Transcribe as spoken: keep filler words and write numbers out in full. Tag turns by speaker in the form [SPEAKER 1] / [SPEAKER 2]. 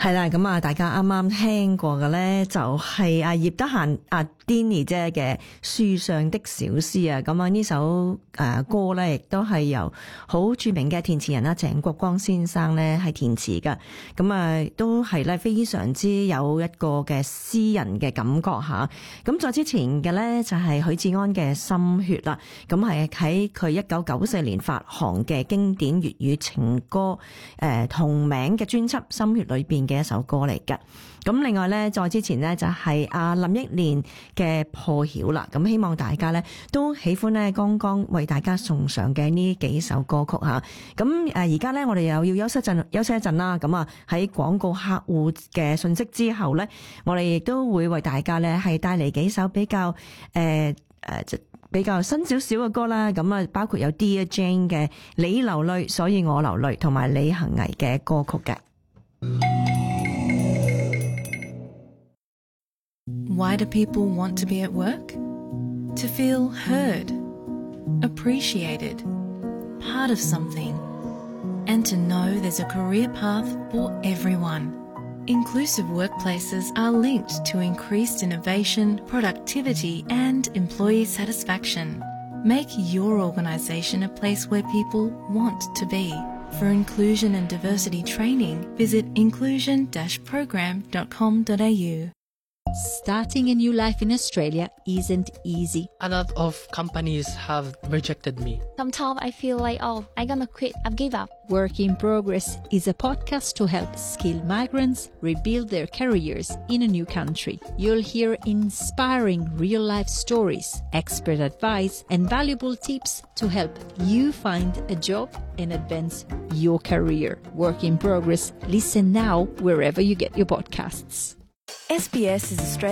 [SPEAKER 1] 係啦，咁啊，大家啱啱聽過嘅咧，就係阿葉德嫻阿 Denny 姐嘅《樹上的小詩》啊。咁啊，呢首誒歌咧，亦都係由好著名嘅填詞人啦，鄭國江先生咧係填詞噶。咁啊，都係咧非常之有一個嘅詩人嘅感覺吓。咁再之前嘅咧就係許志安嘅《心血》啦。咁係喺佢一九九四年發行嘅經典粵語情歌誒同名嘅專輯《心血》裏邊嘅一首歌嚟㗎。咁另外咧，再之前咧就係阿林憶蓮嘅《破曉》啦。咁希望大家咧都喜歡咧剛剛為大家送上嘅呢幾首歌曲吓。咁誒而家咧我哋又要休息陣休息一陣啦。咁啊喺廣告客戶嘅信息之後咧，我哋亦都會為大家咧係帶嚟幾首比較誒誒、呃呃、比較新少少嘅歌啦。咁啊包括有 Dear Jane 嘅《你流淚所以我流淚》同埋李恒毅嘅歌曲嘅。
[SPEAKER 2] Why do people want to be at work? To feel heard, appreciated, part of something, and to know there's a career path for everyone. Inclusive workplaces are linked to increased innovation, productivity, and employee satisfaction. Make your organisation a place where people want to be. For inclusion and diversity training, visit inclusion dash program dot com dot a u.
[SPEAKER 3] Starting a new life in Australia isn't easy.
[SPEAKER 4] A lot of companies have rejected me.
[SPEAKER 5] Sometimes I feel like, oh, I'm gonna quit, I've give up.
[SPEAKER 3] Work in Progress is a podcast to help skilled migrants rebuild their careers in a new country. You'll hear inspiring real-life stories, expert advice, and valuable tips to help you find a job and advance your career. Work in Progress. Listen now wherever you get your podcasts.
[SPEAKER 2] S B S is Australia.